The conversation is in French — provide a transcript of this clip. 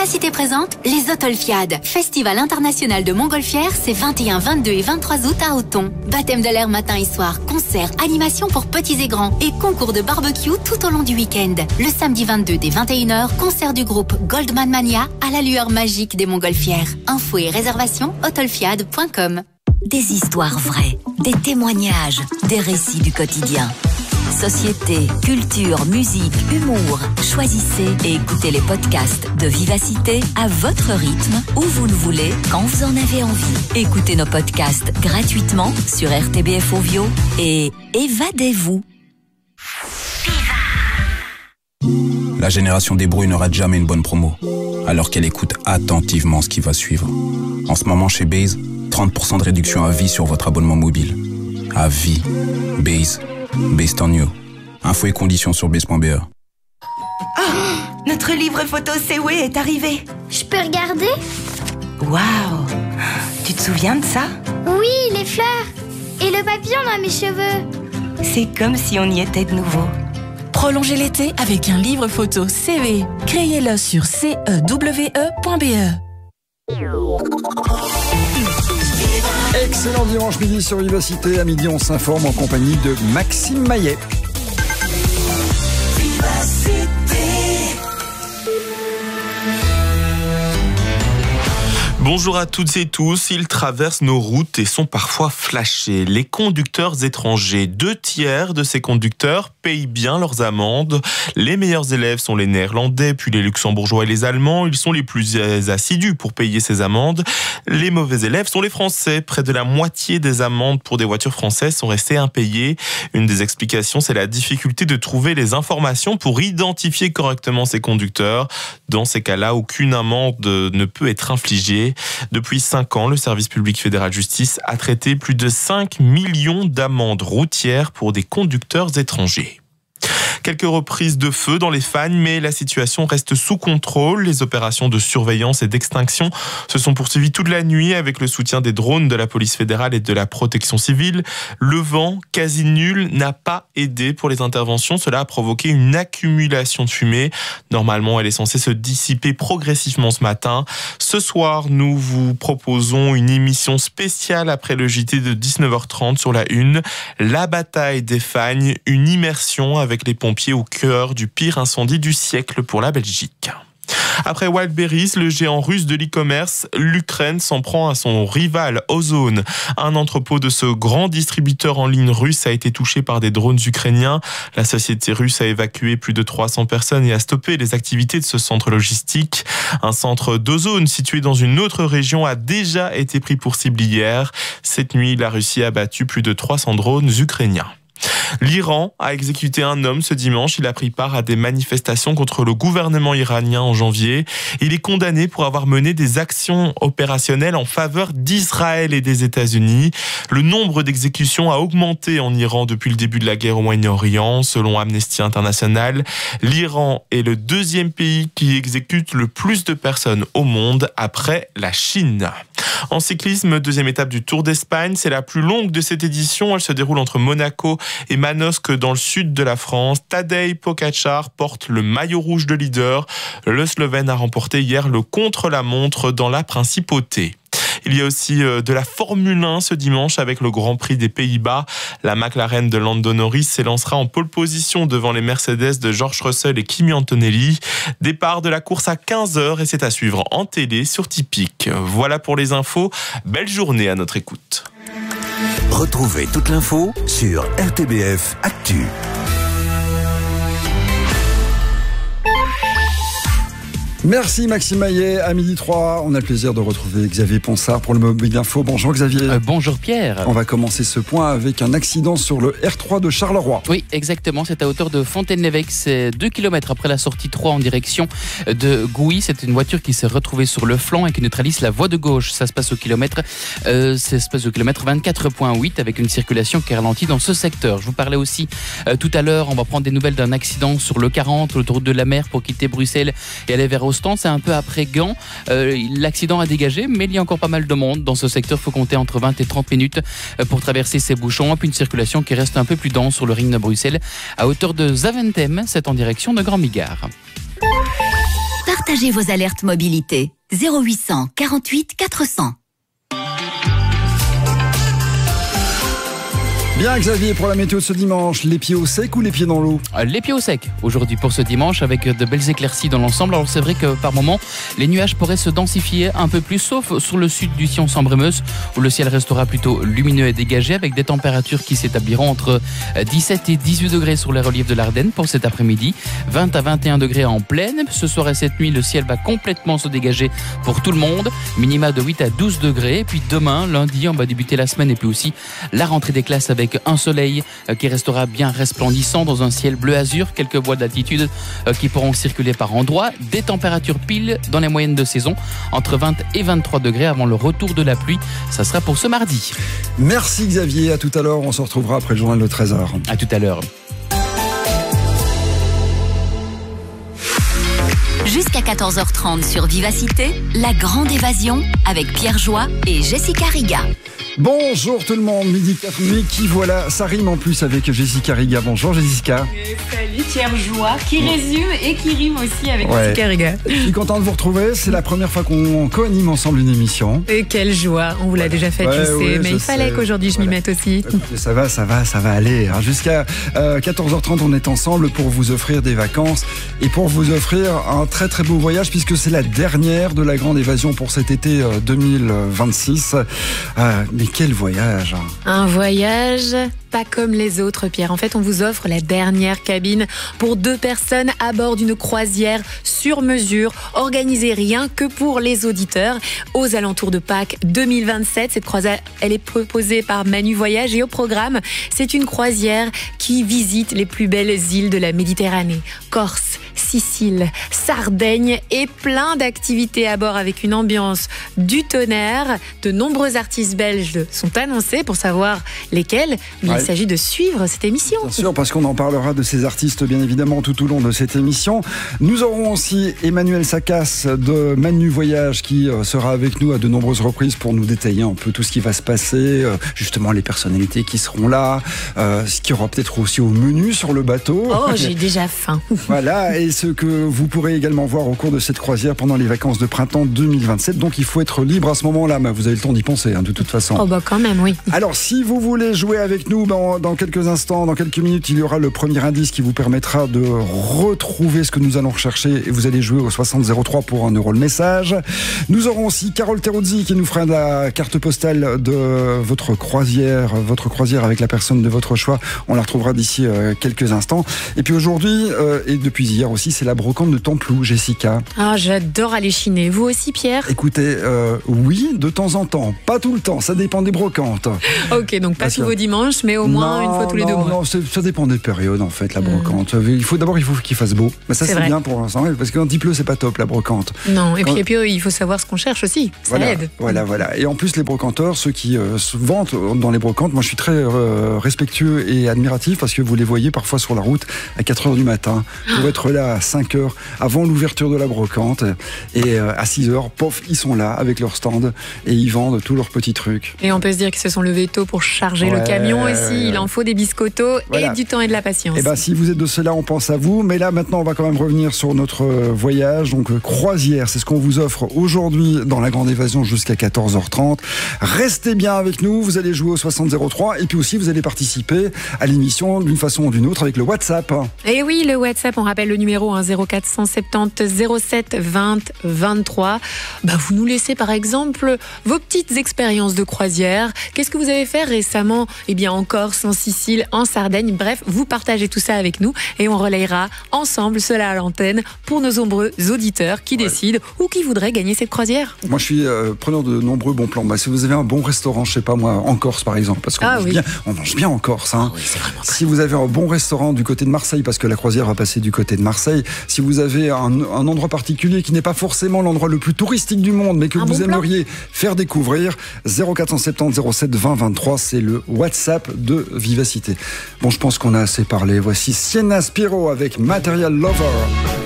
Vivacité présente les Autolfiades. Festival international de montgolfière, c'est 21, 22 et 23 août à Auton. Baptême de l'air matin et soir, concerts, animations pour petits et grands et concours de barbecue tout au long du week-end. Le samedi 22 dès 21h, concert du groupe Goldman Mania à la lueur magique des montgolfières. Infos et réservations autolfiade.com. Des histoires vraies, des témoignages, des récits du quotidien. Société, culture, musique, humour. Choisissez et écoutez les podcasts de Vivacité à votre rythme, où vous le voulez, quand vous en avez envie. Écoutez nos podcasts gratuitement sur RTBF Ovio et évadez-vous. La génération des bruits ne rate jamais une bonne promo, alors qu'elle écoute attentivement ce qui va suivre. En ce moment chez Base, 30% de réduction à vie sur votre abonnement mobile. À vie. Base. Based on you. Infos et conditions sur base.be. Oh, notre livre photo CW est arrivé. Je peux regarder? Waouh! Tu te souviens de ça? Oui, les fleurs. Et le papillon dans mes cheveux. C'est comme si on y était de nouveau. Prolongez l'été avec un livre photo CW. Créez-le sur cewe.be. Excellent dimanche midi sur Vivacité. À midi, on s'informe en compagnie de Maxime Maillet. Bonjour à toutes et tous, ils traversent nos routes et sont parfois flashés. Les conducteurs étrangers, 2/3 de ces conducteurs payent bien leurs amendes. Les meilleurs élèves sont les Néerlandais, puis les Luxembourgeois et les Allemands. Ils sont les plus assidus pour payer ces amendes. Les mauvais élèves sont les Français. Près de la moitié des amendes pour des voitures françaises sont restées impayées. Une des explications, c'est la difficulté de trouver les informations pour identifier correctement ces conducteurs. Dans ces cas-là, aucune amende ne peut être infligée. Depuis 5 ans, le service public fédéral justice a traité plus de 5 millions d'amendes routières pour des conducteurs étrangers. Quelques reprises de feu dans les Fagnes, mais la situation reste sous contrôle. Les opérations de surveillance et d'extinction se sont poursuivies toute la nuit avec le soutien des drones de la police fédérale et de la protection civile. Le vent, quasi nul, n'a pas aidé pour les interventions. Cela a provoqué une accumulation de fumée. Normalement, elle est censée se dissiper progressivement ce matin. Ce soir, nous vous proposons une émission spéciale après le JT de 19h30 sur la Une. La bataille des Fagnes, une immersion avec les pompiers au cœur du pire incendie du siècle pour la Belgique. Après Wildberries, le géant russe de l'e-commerce, l'Ukraine s'en prend à son rival Ozone. Un entrepôt de ce grand distributeur en ligne russe a été touché par des drones ukrainiens. La société russe a évacué plus de 300 personnes et a stoppé les activités de ce centre logistique. Un centre d'Ozone situé dans une autre région a déjà été pris pour cible hier. Cette nuit, la Russie a abattu plus de 300 drones ukrainiens. L'Iran a exécuté un homme ce dimanche. Il a pris part à des manifestations contre le gouvernement iranien en janvier. Il est condamné pour avoir mené des actions opérationnelles en faveur d'Israël et des États-Unis. Le nombre d'exécutions a augmenté en Iran depuis le début de la guerre au Moyen-Orient. Selon Amnesty International, l'Iran est le 2e pays qui exécute le plus de personnes au monde après la Chine. En cyclisme, 2e étape du Tour d'Espagne. C'est la plus longue de cette édition. Elle se déroule entre Monaco et Manosque dans le sud de la France. Tadej Pogačar porte le maillot rouge de leader. Le Slovène a remporté hier le contre-la-montre dans la Principauté. Il y a aussi de la Formule 1 ce dimanche avec le Grand Prix des Pays-Bas. La McLaren de Lando Norris s'élancera en pole position devant les Mercedes de George Russell et Kimi Antonelli. Départ de la course à 15h et c'est à suivre en télé sur Tipeee. Voilà pour les infos. Belle journée à notre écoute. Retrouvez toute l'info sur RTBF Actu. Merci Maxime Maillet. À midi 3, on a le plaisir de retrouver Xavier Ponsard pour le Mobile Info. Bonjour Xavier. Bonjour Pierre. On va commencer ce point avec un accident sur le R3 de Charleroi. Oui, exactement. C'est à hauteur de Fontaine-l'Évêque. C'est 2 km après la sortie 3 en direction de Gouy. C'est une voiture qui s'est retrouvée sur le flanc et qui neutralise la voie de gauche. Ça se passe au kilomètre 24.8 avec une circulation qui est ralentie dans ce secteur. Je vous parlais aussi tout à l'heure, on va prendre des nouvelles d'un accident sur le 40, l'autoroute de la mer pour quitter Bruxelles et aller vers Ostende. C'est un peu après Gand. L'accident a dégagé, mais il y a encore pas mal de monde. Dans ce secteur, il faut compter entre 20 et 30 minutes pour traverser ces bouchons. Et puis une circulation qui reste un peu plus dense sur le ring de Bruxelles à hauteur de Zaventem. C'est en direction de Grand Migard. Partagez vos alertes mobilité. 0800 48 400. Bien Xavier, pour la météo de ce dimanche, les pieds au sec ou les pieds dans l'eau? Les pieds au sec aujourd'hui pour ce dimanche avec de belles éclaircies dans l'ensemble. Alors c'est vrai que par moment les nuages pourraient se densifier un peu plus, sauf sur le sud du Sion-Sambre-Meuse où le ciel restera plutôt lumineux et dégagé avec des températures qui s'établiront entre 17 et 18 degrés sur les reliefs de l'Ardenne pour cet après-midi, 20 à 21 degrés en plaine. Ce soir et cette nuit, le ciel va complètement se dégager pour tout le monde, minima de 8 à 12 degrés. Et puis demain, lundi, on va débuter la semaine et puis aussi la rentrée des classes avec un soleil qui restera bien resplendissant dans un ciel bleu azur, quelques voies d'altitude qui pourront circuler par endroits, des températures pile dans les moyennes de saison, entre 20 et 23 degrés avant le retour de la pluie. Ça sera pour ce mardi. Merci Xavier, à tout à l'heure, on se retrouvera après le journal de 13h. À tout à l'heure. Jusqu'à 14h30 sur Vivacité, la grande évasion avec Pierre Joie et Jessica Riga. Bonjour tout le monde, midi 4, mais qui voilà, ça rime en plus avec Jessica Riga. Bonjour Jessica. Salut Pierre Joie, qui résume et qui rime aussi avec Jessica Riga. Je suis content de vous retrouver, c'est la première fois qu'on co-anime ensemble une émission. Et quelle joie, on vous l'a déjà fait, je sais, mais il fallait qu'aujourd'hui je m'y mette aussi. Écoutez, ça va aller. Jusqu'à 14h30, on est ensemble pour vous offrir des vacances et pour vous offrir un très très beau voyage puisque c'est la dernière de la grande évasion pour cet été 2026. Mais quel voyage! Un voyage pas comme les autres, Pierre. En fait, on vous offre la dernière cabine pour 2 personnes à bord d'une croisière sur mesure, organisée rien que pour les auditeurs. Aux alentours de Pâques 2027, cette croisière, elle est proposée par Manu Voyage et au programme, c'est une croisière qui visite les plus belles îles de la Méditerranée. Corse, Sicile, Sardaigne et plein d'activités à bord avec une ambiance du tonnerre. De nombreux artistes belges sont annoncés pour savoir lesquels. Il s'agit de suivre cette émission. Bien sûr, parce qu'on en parlera de ces artistes bien évidemment tout au long de cette émission. Nous aurons aussi Emmanuel Sacas de Manu Voyage qui sera avec nous à de nombreuses reprises pour nous détailler un peu tout ce qui va se passer, justement les personnalités qui seront là, ce qu'il y aura peut-être aussi au menu sur le bateau. Oh, j'ai déjà faim. Voilà, et ce que vous pourrez également voir au cours de cette croisière pendant les vacances de printemps 2027. Donc il faut être libre à ce moment-là, mais vous avez le temps d'y penser de toute façon. Oh bah quand même, oui. Alors si vous voulez jouer avec nous, dans quelques instants, dans quelques minutes, il y aura le premier indice qui vous permettra de retrouver ce que nous allons rechercher et vous allez jouer au 6003 pour 1 € le message. Nous aurons aussi Carole Teruzzi qui nous fera la carte postale de votre croisière avec la personne de votre choix. On la retrouvera d'ici quelques instants. Et puis aujourd'hui, et depuis hier aussi, c'est la brocante de Templou, Jessica. Ah, j'adore aller chiner. Vous aussi, Pierre? Écoutez, oui, de temps en temps. Pas tout le temps, ça dépend des brocantes. Ok, donc pas tous vos dimanches, mais au moins une fois tous les 2 mois. Non, ça dépend des périodes en fait, la brocante. Il faut qu'il fasse beau. Mais ça c'est bien pour l'instant, parce que quand il pleut, c'est pas top la brocante. Non, et puis il faut savoir ce qu'on cherche aussi. Ça aide. Voilà. Et en plus, les brocanteurs, ceux qui se vantent dans les brocantes, moi je suis très respectueux et admiratif parce que vous les voyez parfois sur la route à 4h du matin pour être là à 5h avant l'ouverture de la brocante. Et à 6h, pof, ils sont là avec leur stand et ils vendent tous leurs petits trucs. Et on peut se dire qu'ils se sont levés tôt pour charger le camion aussi. Il en faut des biscottos et du temps et de la patience. Et si vous êtes de cela, on pense à vous. Mais là, maintenant, on va quand même revenir sur notre voyage. Donc, croisière, c'est ce qu'on vous offre aujourd'hui dans la Grande Évasion jusqu'à 14h30. Restez bien avec nous. Vous allez jouer au 6003 et puis aussi, vous allez participer à l'émission d'une façon ou d'une autre avec le WhatsApp. Et oui, le WhatsApp, on rappelle le numéro 0470 07 20 23. Vous nous laissez par exemple vos petites expériences de croisière. Qu'est-ce que vous avez fait récemment? En Corse, en Sicile, en Sardaigne. Bref, vous partagez tout ça avec nous et on relayera ensemble cela à l'antenne pour nos nombreux auditeurs qui décident ou qui voudraient gagner cette croisière. Moi, je suis preneur de nombreux bons plans. Si vous avez un bon restaurant, je sais pas moi, en Corse par exemple, parce qu'on mange bien en Corse. Oui, c'est vraiment si vous avez un bon restaurant du côté de Marseille, parce que la croisière va passer du côté de Marseille, si vous avez un endroit particulier qui n'est pas forcément l'endroit le plus touristique du monde, mais que vous aimeriez faire découvrir, 0470 07 20 23, c'est le WhatsApp de Vivacité. Bon, je pense qu'on a assez parlé. Voici Sienna Spiro avec Material Lover.